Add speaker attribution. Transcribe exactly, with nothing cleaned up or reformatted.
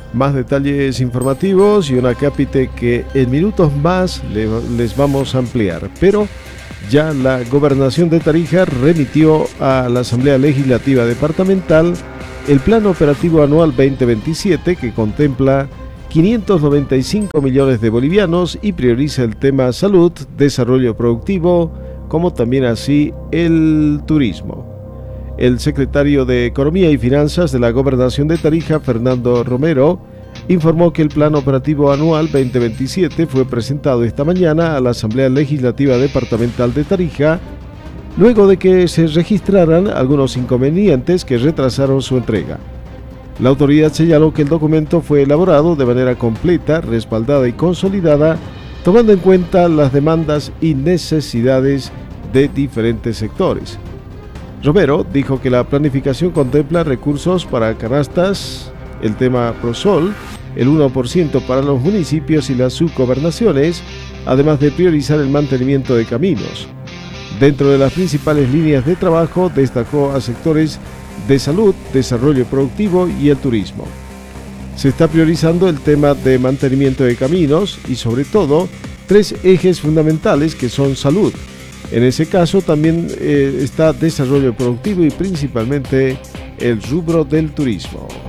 Speaker 1: Más detalles informativos y una cápite que en minutos más les vamos a ampliar, pero ya la Gobernación de Tarija remitió a la Asamblea Legislativa Departamental el Plan Operativo Anual veinte veintisiete, que contempla quinientos noventa y cinco millones de bolivianos y prioriza el tema salud, desarrollo productivo, como también así el turismo. El secretario de Economía y Finanzas de la Gobernación de Tarija, Fernando Romero, informó que el Plan Operativo Anual veinte veintisiete fue presentado esta mañana a la Asamblea Legislativa Departamental de Tarija, luego de que se registraran algunos inconvenientes que retrasaron su entrega. La autoridad señaló que el documento fue elaborado de manera completa, respaldada y consolidada, tomando en cuenta las demandas y necesidades de diferentes sectores. Romero dijo que la planificación contempla recursos para canastas, el tema Prosol, el uno por ciento para los municipios y las subgobernaciones, además de priorizar el mantenimiento de caminos. Dentro de las principales líneas de trabajo destacó a sectores de salud, desarrollo productivo y el turismo. Se está priorizando el tema de mantenimiento de caminos y sobre todo tres ejes fundamentales que son salud. En ese caso también eh, está desarrollo productivo y principalmente el rubro del turismo.